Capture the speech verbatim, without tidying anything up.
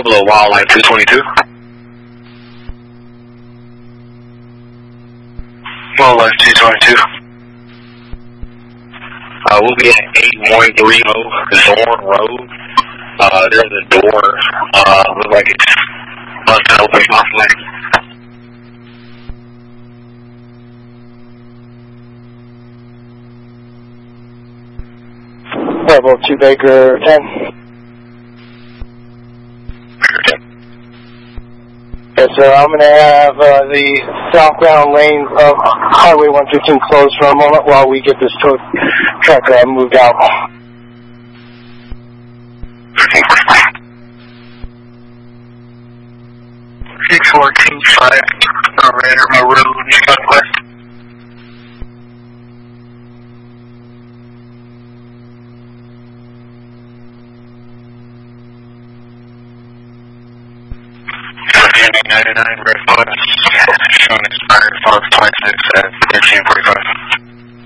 Pueblo Wildlife two twenty-two. Wildlife two twenty-two. Uh, we'll be at eight one three zero Zorn Road. Uh, there's a door, uh, looks like it's busted open off left. Bravo two Baker ten. Yes, sir. I'm going to have uh, the southbound lane of Highway one fifteen closed for a moment while we get this tow truck uh, moved out. six fourteen five, uh, Red Road, Southwest. ninety-nine, Red Fox, showing expired Fox twenty-six at thirteen forty-five.